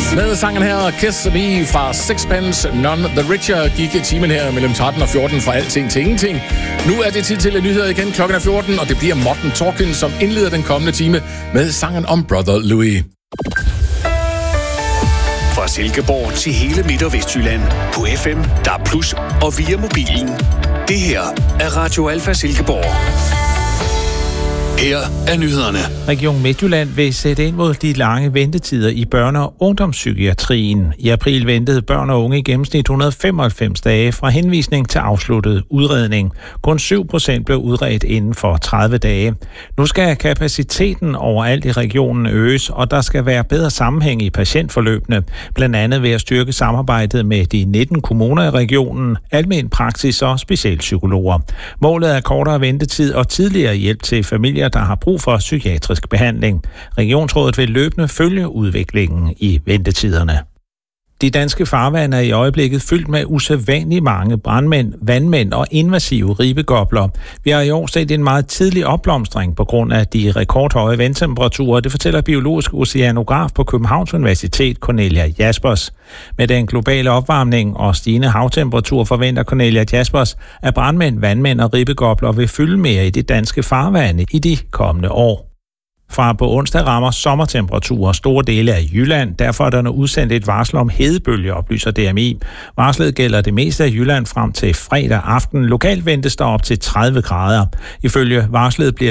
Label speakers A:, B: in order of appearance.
A: Med sangen her, Kiss Me fra Sixpence None the Richer, gik timen her mellem 13 og 14 fra alting til ingenting. Nu er det tid til nyheder igen. Klokken er 14, og det bliver Morten Torkin, som indleder den kommende time med sangen om Brother Louis.
B: Fra Silkeborg til hele Midt- og Vestjylland på FM, DAB+, og via mobilen. Det her er Radio Alfa Silkeborg. Her er nyhederne.
C: Region Midtjylland vil sætte ind mod de lange ventetider i børne- og ungdomspsykiatrien. I april ventede børn og unge i gennemsnit 195 dage fra henvisning til afsluttet udredning. Kun 7% blev udredt inden for 30 dage. Nu skal kapaciteten overalt i regionen øges, og der skal være bedre sammenhæng i patientforløbene. Blandt andet ved at styrke samarbejdet med de 19 kommuner i regionen, almen praksis og specialpsykologer. Målet er kortere ventetid og tidligere hjælp til familier, der har brug for psykiatrisk behandling. Regionsrådet vil løbende følge udviklingen i ventetiderne. De danske farvande er i øjeblikket fyldt med usædvanligt mange brandmænd, vandmænd og invasive ribegopler. Vi har i år set en meget tidlig opblomstring på grund af de rekordhøje vandtemperaturer. Det fortæller biologisk oceanograf på Københavns Universitet, Cornelia Jaspers. Med den globale opvarmning og stigende havtemperatur forventer Cornelia Jaspers, at brandmænd, vandmænd og ribegopler vil fylde mere i det danske farvande i de kommende år. Fra på onsdag rammer sommertemperaturer store dele af Jylland. Derfor er der nu udsendt et varsel om hedebølge, oplyser DMI. Varslet gælder det meste af Jylland frem til fredag aften. Lokalt ventes der op til 30 grader. Ifølge varslet bliver